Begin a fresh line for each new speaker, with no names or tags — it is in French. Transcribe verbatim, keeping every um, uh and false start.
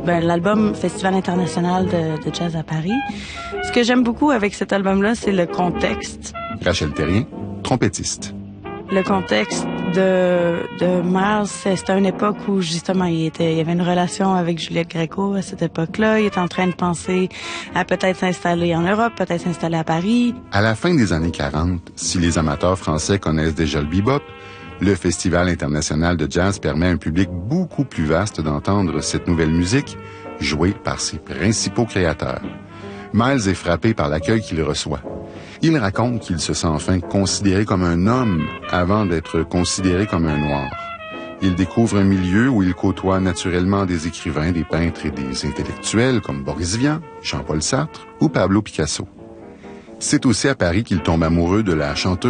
ben, l'album Festival international de, de jazz à Paris. Ce que j'aime beaucoup avec cet album-là, c'est le contexte.
Rachel Terrien, trompettiste.
Le contexte de, de Miles, c'était une époque où justement il était, il y avait une relation avec Juliette Gréco à cette époque-là. Il était en train de penser à peut-être s'installer en Europe, peut-être s'installer à Paris.
À la fin des années quarante, si les amateurs français connaissent déjà le bebop, le Festival international de jazz permet à un public beaucoup plus vaste d'entendre cette nouvelle musique jouée par ses principaux créateurs. Miles est frappé par l'accueil qu'il reçoit. Il raconte qu'il se sent enfin considéré comme un homme avant d'être considéré comme un noir. Il découvre un milieu où il côtoie naturellement des écrivains, des peintres et des intellectuels comme Boris Vian, Jean-Paul Sartre ou Pablo Picasso. C'est aussi à Paris qu'il tombe amoureux de la chanteuse